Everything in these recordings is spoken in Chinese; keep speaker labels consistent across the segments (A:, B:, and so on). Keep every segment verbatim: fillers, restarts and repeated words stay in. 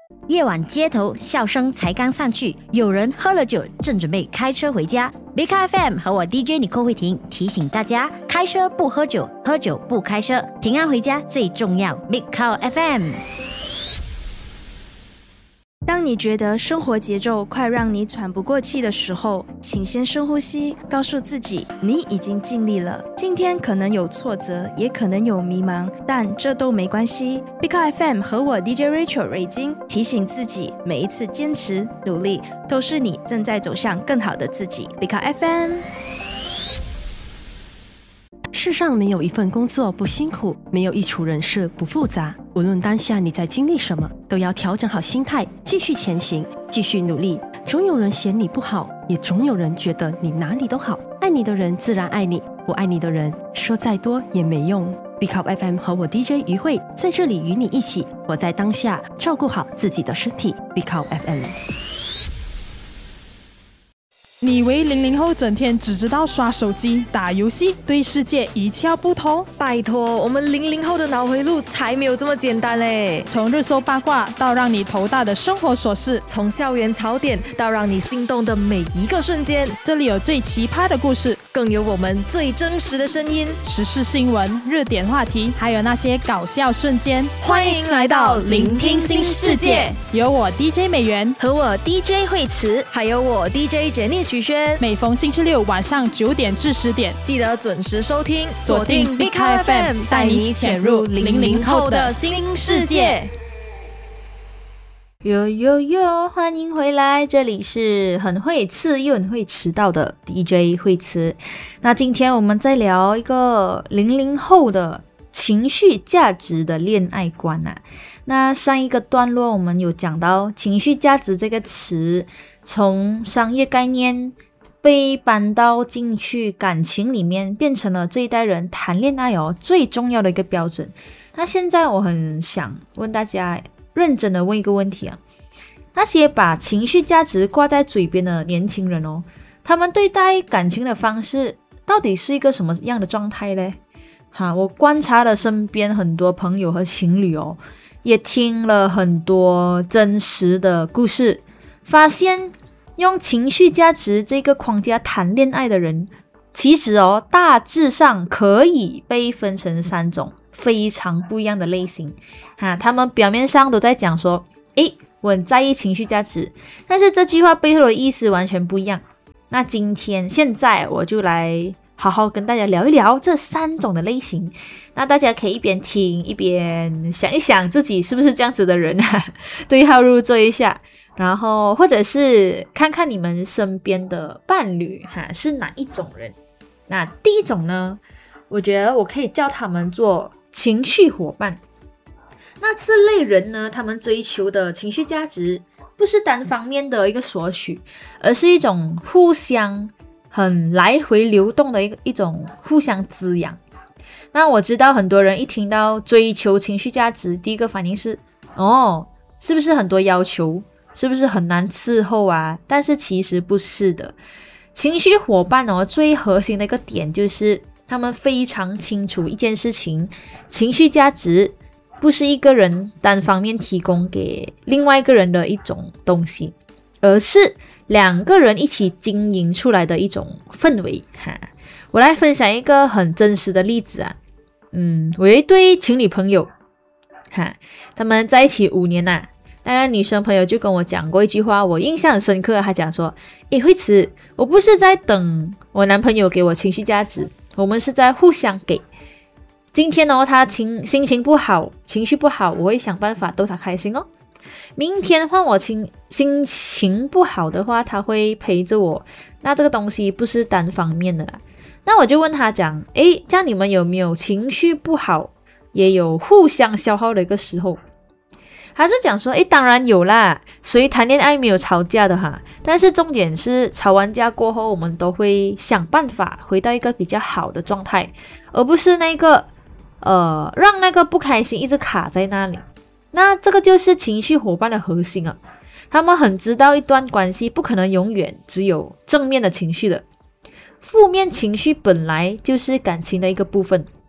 A: 夜晚街头笑声才刚散去，有人喝了酒正准备开车回家。Big F M 和我 D J 尼寇慧婷提醒大家，开车不喝酒，喝酒不开车，平安回家最重要。Big F M。
B: 当你觉得生活节奏快让你喘不过气的时候，请先深呼吸，告诉自己你已经尽力了。今天可能有挫折，也可能有迷茫，但这都没关系。Big F M 和我 D J Rachel 瑞金提醒自己，每一次坚持努力，都是你正在走向更好的自己。Big F M。
C: 世上没有一份工作不辛苦，没有一处人事不复杂。无论当下你在经历什么，都要调整好心态，继续前行，继续努力。总有人嫌你不好，也总有人觉得你哪里都好。爱你的人自然爱你，不爱你的人说再多也没用。Big Up F M 和我 D J 于慧在这里与你一起活在当下，照顾好自己的身体。Big Up F M。
D: 你以为零零后整天只知道刷手机、打游戏，对世界一窍不通？
E: 拜托，我们零零后的脑回路才没有这么简单嘞！
D: 从热搜八卦到让你头大的生活琐事，
E: 从校园槽点到让你心动的每一个瞬间，
D: 这里有最奇葩的故事，
E: 更有我们最真实的声音，
D: 时事新闻、热点话题，还有那些搞笑瞬间。
E: 欢迎来到聆听新世界，
D: 有我 D J 美元
B: 和我 D J 慧慈，
E: 还有我 D J 杰尼许轩。
D: 每逢星期六晚上九点至十点，
E: 记得准时收听，锁定 Big F M， 带你潜入零零后的新世界。
F: 哟哟哟，欢迎回来，这里是很会吃又很会迟到的 D J 慧慈。那今天我们再聊一个零零后的情绪价值的恋爱观啊。那上一个段落我们有讲到情绪价值这个词从商业概念被搬到进去感情里面，变成了这一代人谈恋爱哦最重要的一个标准。那现在我很想问大家，认真的问一个问题啊，那些把情绪价值挂在嘴边的年轻人哦，他们对待感情的方式到底是一个什么样的状态呢？哈，我观察了身边很多朋友和情侣哦，也听了很多真实的故事，发现用情绪价值这个框架谈恋爱的人，其实哦大致上可以被分成三种非常不一样的类型哈。他们表面上都在讲说，诶，我很在意情绪价值，但是这句话背后的意思完全不一样。那今天现在我就来好好跟大家聊一聊这三种的类型，那大家可以一边听一边想一想自己是不是这样子的人啊，对号入座一下，然后或者是看看你们身边的伴侣哈是哪一种人。那第一种呢，我觉得我可以叫他们做情绪伙伴。那这类人呢，他们追求的情绪价值不是单方面的一个索取，而是一种互相很来回流动的一个一种互相滋养。那我知道很多人一听到追求情绪价值，第一个反应是哦，是不是很多要求，是不是很难伺候啊？但是其实不是的。情绪伙伴哦，最核心的一个点就是他们非常清楚一件事情，情绪价值不是一个人单方面提供给另外一个人的一种东西，而是两个人一起经营出来的一种氛围哈。我来分享一个很真实的例子啊，嗯，我有一对情侣朋友哈，他们在一起五年啊，那个女生朋友就跟我讲过一句话，我印象很深刻。她讲说，诶，慧慈，我不是在等我男朋友给我情绪价值，我们是在互相给。今天哦，他情心情不好，情绪不好，我会想办法逗他开心哦。明天换我情心情不好的话，他会陪着我。那这个东西不是单方面的啦。那我就问他讲，诶，这样你们有没有情绪不好，也有互相消耗的一个时候？还是讲说，诶，当然有啦，谁谈恋爱没有吵架的哈？但是重点是吵完架过后，我们都会想办法回到一个比较好的状态，而不是那个呃让那个不开心一直卡在那里。那这个就是情绪伙伴的核心啊，他们很知道一段关系不可能永远只有正面的情绪的，负面情绪本来就是感情的一个部分。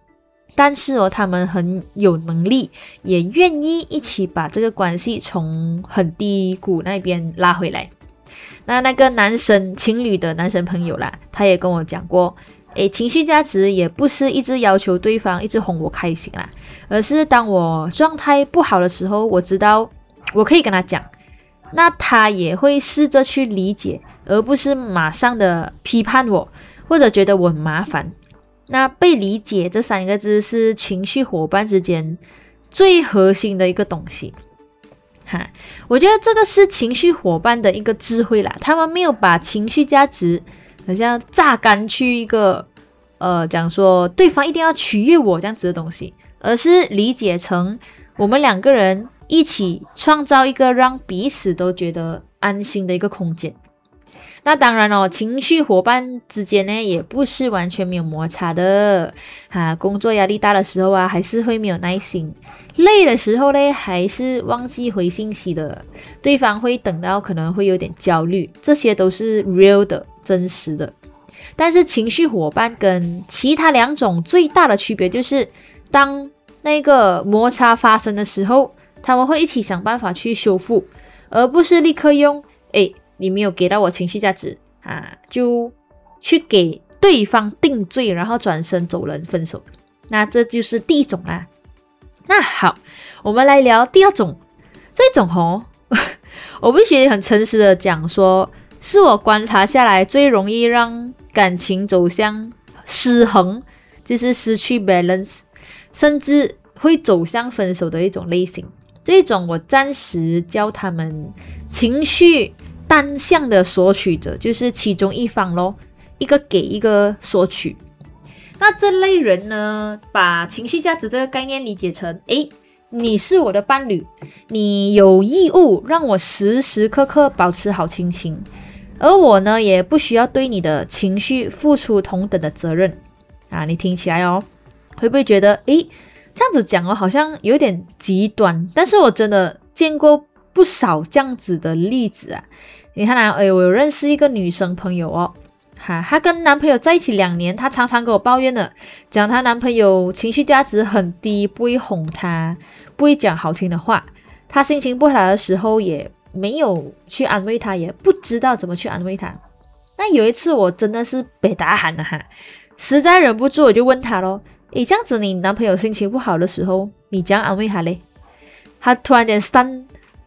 F: 但是哦，他们很有能力，也愿意一起把这个关系从很低谷那边拉回来。那那个男生情侣的男生朋友啦，他也跟我讲过，诶，情绪价值也不是一直要求对方一直哄我开心啦，而是当我状态不好的时候，我知道我可以跟他讲，那他也会试着去理解，而不是马上的批判我，或者觉得我很麻烦。那被理解这三个字是情绪伙伴之间最核心的一个东西哈，我觉得这个是情绪伙伴的一个智慧啦，他们没有把情绪价值好像榨干去一个呃讲说对方一定要取悦我这样子的东西，而是理解成我们两个人一起创造一个让彼此都觉得安心的一个空间。那当然哦，情绪伙伴之间呢，也不是完全没有摩擦的啊。工作压力大的时候啊，还是会没有耐心；累的时候呢，还是忘记回信息的。对方会等到可能会有点焦虑，这些都是 real 的、真实的。但是情绪伙伴跟其他两种最大的区别就是，当那个摩擦发生的时候，他们会一起想办法去修复，而不是立刻用诶。你没有给到我情绪价值啊，就去给对方定罪，然后转身走人分手。那这就是第一种啦。那好，我们来聊第二种。这种哦，我必须很诚实的讲说，是我观察下来最容易让感情走向失衡，就是失去 balance， 甚至会走向分手的一种类型。这种我暂时叫他们情绪单向的索取者，就是其中一方咯，一个给一个索取。那这类人呢，把情绪价值这个概念理解成，诶，你是我的伴侣，你有义务让我时时刻刻保持好心情，而我呢，也不需要对你的情绪付出同等的责任啊。你听起来哦，会不会觉得，诶，这样子讲哦，好像有点极端，但是我真的见过不少这样子的例子啊。你看啊，诶，我有认识一个女生朋友哦，哈，她跟男朋友在一起两年，她常常跟我抱怨的，讲她男朋友情绪价值很低，不会哄她，不会讲好听的话，她心情不好的时候也没有去安慰她，也不知道怎么去安慰她。那有一次我真的是被打喊了哈，实在忍不住我就问她咯，诶，这样子你男朋友心情不好的时候，你怎样安慰他嘞？她突然间 stun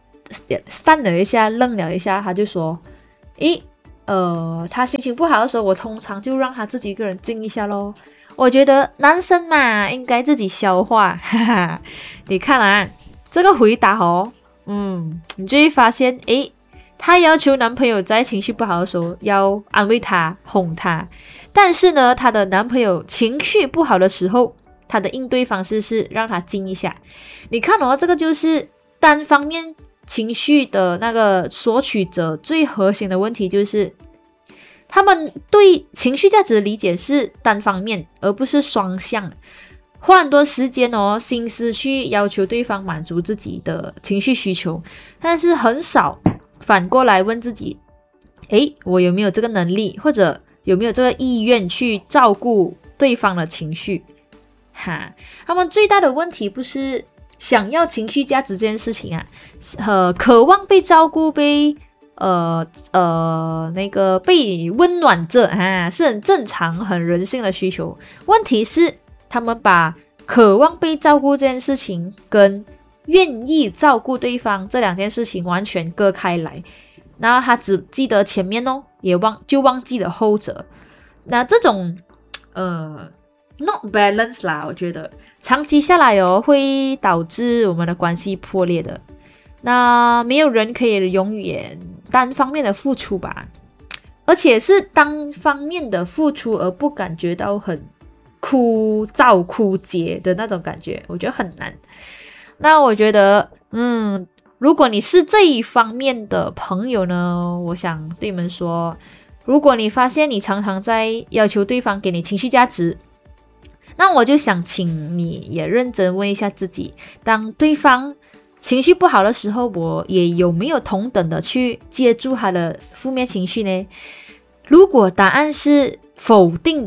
F: stun 了一下，愣了一下，他就说，诶，呃，他心情不好的时候，我通常就让他自己一个人静一下咯。我觉得男生嘛，应该自己消化，哈哈。你看啊，这个回答哦，嗯，你就会发现，诶，她要求男朋友在情绪不好的时候要安慰他、哄他，但是呢，她的男朋友情绪不好的时候，她的应对方式是让他静一下。你看哦，这个就是单方面情绪的那个索取者最核心的问题，就是他们对情绪价值的理解是单方面，而不是双向。花很多时间哦，心思去要求对方满足自己的情绪需求，但是很少反过来问自己，诶，我有没有这个能力，或者有没有这个意愿去照顾对方的情绪？哈，他们最大的问题不是想要情绪价值这件事情啊，呃，渴望被照顾、被呃呃那个被温暖着啊，是很正常、很人性的需求。问题是，他们把渴望被照顾这件事情跟愿意照顾对方这两件事情完全割开来，然后他只记得前面哦，也忘就忘记了后者。那这种呃 not balance 啦，我觉得长期下来哦，会导致我们的关系破裂的。那没有人可以永远单方面的付出吧，而且是单方面的付出而不感觉到很枯燥枯竭的那种感觉，我觉得很难。那我觉得嗯，如果你是这一方面的朋友呢，我想对你们说，如果你发现你常常在要求对方给你情绪价值，那我就想请你也认真问一下自己，当对方情绪不好的时候，我也有没有同等的去接住他的负面情绪呢？如果答案是否定的，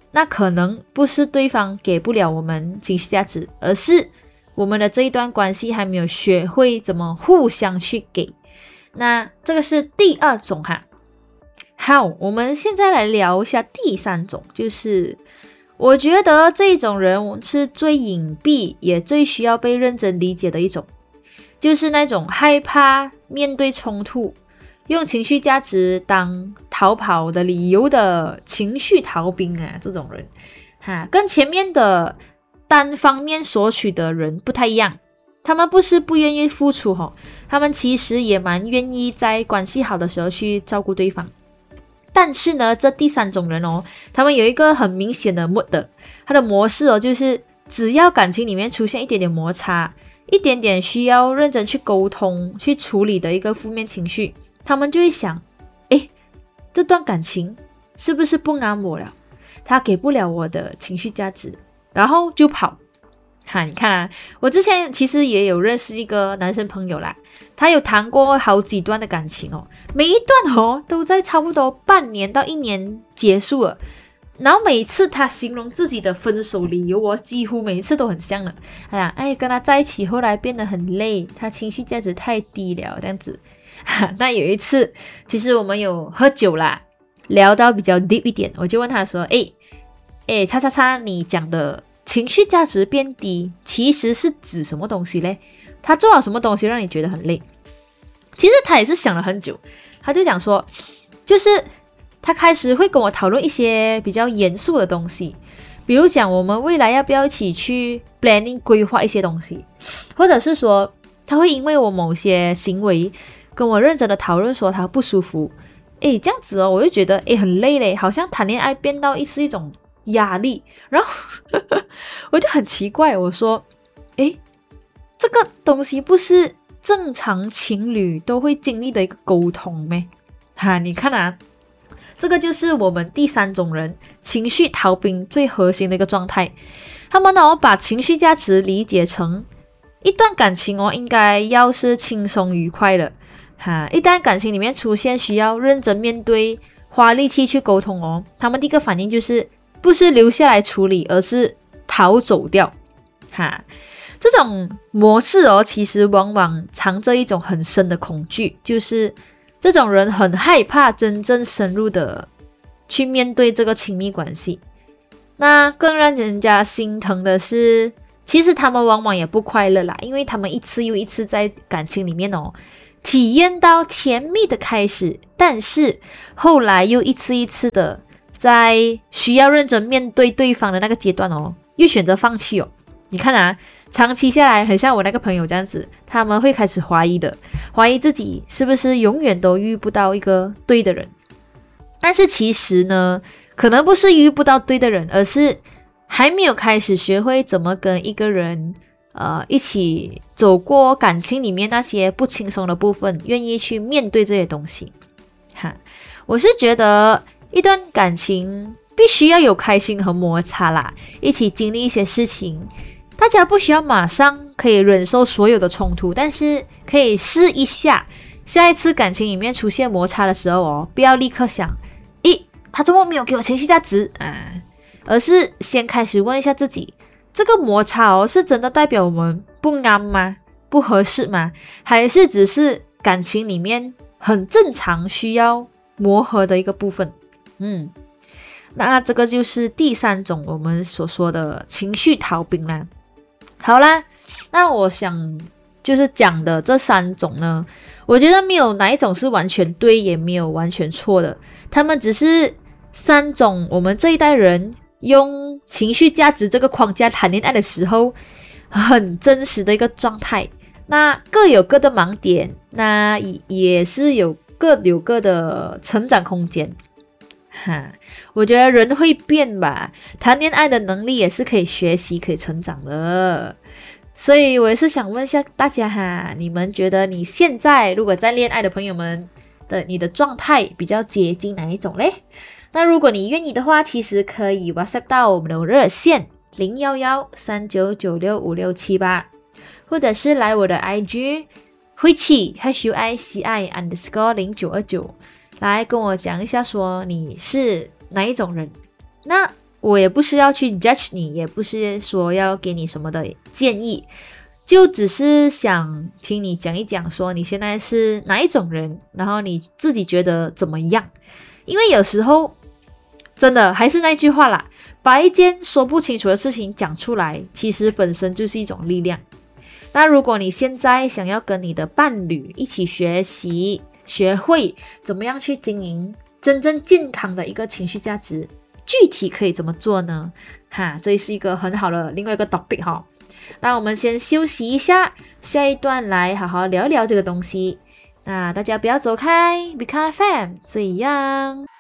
F: 那可能不是对方给不了我们情绪价值，而是我们的这一段关系还没有学会怎么互相去给。那这个是第二种哈。好，我们现在来聊一下第三种，就是我觉得这种人是最隐蔽也最需要被认真理解的一种，就是那种害怕面对冲突，用情绪价值当逃跑的理由的情绪逃兵啊，这种人哈，跟前面的单方面索取的人不太一样。他们不是不愿意付出吼，他们其实也蛮愿意在关系好的时候去照顾对方。但是呢，这第三种人哦，他们有一个很明显的 mood 的，他的模式哦，就是只要感情里面出现一点点摩擦，一点点需要认真去沟通去处理的一个负面情绪，他们就会想，诶，这段感情是不是不安我了，他给不了我的情绪价值，然后就跑。哈，你看啊，我之前其实也有认识一个男生朋友啦，他有谈过好几段的感情哦，每一段哦都在差不多半年到一年结束了，然后每次他形容自己的分手理由哦，几乎每一次都很像了。哎呀，哎，跟他在一起后来变得很累，他情绪价值太低了，这样子。那有一次，其实我们有喝酒啦，聊到比较 deep 一点，我就问他说，哎，哎，叉叉叉，你讲的情绪价值变低其实是指什么东西嘞？他做了什么东西让你觉得很累？其实他也是想了很久，他就讲说，就是他开始会跟我讨论一些比较严肃的东西，比如讲我们未来要不要一起去 planning 规划一些东西，或者是说他会因为我某些行为跟我认真的讨论说他不舒服。诶，这样子哦，我就觉得诶很累嘞，好像谈恋爱变到是一种压力，然后呵呵我就很奇怪，我说诶，这个东西不是正常情侣都会经历的一个沟通咩？哈，你看啊，这个就是我们第三种人情绪逃兵最核心的一个状态。他们呢把情绪价值理解成一段感情哦，应该要是轻松愉快的哈，一旦感情里面出现需要认真面对花力气去沟通哦，他们第一个反应就是不是留下来处理，而是逃走掉哈。这种模式哦，其实往往藏着一种很深的恐惧，就是这种人很害怕真正深入的去面对这个亲密关系。那更让人家心疼的是，其实他们往往也不快乐啦，因为他们一次又一次在感情里面哦，体验到甜蜜的开始，但是后来又一次一次的在需要认真面对对方的那个阶段哦，又选择放弃哦。你看啊，长期下来很像我那个朋友这样子，他们会开始怀疑的，怀疑自己是不是永远都遇不到一个对的人。但是其实呢，可能不是遇不到对的人，而是还没有开始学会怎么跟一个人呃一起走过感情里面那些不轻松的部分，愿意去面对这些东西哈。我是觉得一段感情必须要有开心和摩擦啦，一起经历一些事情，大家不需要马上可以忍受所有的冲突，但是可以试一下，下一次感情里面出现摩擦的时候哦，不要立刻想，咦，他怎么没有给我情绪价值啊？而是先开始问一下自己，这个摩擦哦，是真的代表我们不安吗？不合适吗？还是只是感情里面很正常需要磨合的一个部分？嗯，那这个就是第三种我们所说的情绪逃兵啦。好啦，那我想就是讲的这三种呢，我觉得没有哪一种是完全对，也没有完全错的，他们只是三种我们这一代人用情绪价值这个框架谈恋爱的时候很真实的一个状态。那各有各的盲点，那也是有各有各的成长空间哈。我觉得人会变吧，谈恋爱的能力也是可以学习可以成长的。所以我也是想问一下大家哈，你们觉得你现在如果在恋爱的朋友们的你的状态比较接近哪一种嘞？那如果你愿意的话，其实可以 WhatsApp 到我们的热线零一一三九九六五六七八，或者是来我的 I G 慧琪 H U I C I underscore 零九二九来跟我讲一下说你是哪一种人。那我也不是要去 judge 你，也不是说要给你什么的建议，就只是想听你讲一讲说你现在是哪一种人，然后你自己觉得怎么样。因为有时候真的还是那句话啦，把一件说不清楚的事情讲出来，其实本身就是一种力量。那如果你现在想要跟你的伴侣一起学习，学会怎么样去经营真正健康的一个情绪价值，具体可以怎么做呢？哈，这是一个很好的另外一个 topic 哈。那我们先休息一下，下一段来好好聊聊这个东西。那大家不要走开 ，B K F M 最样。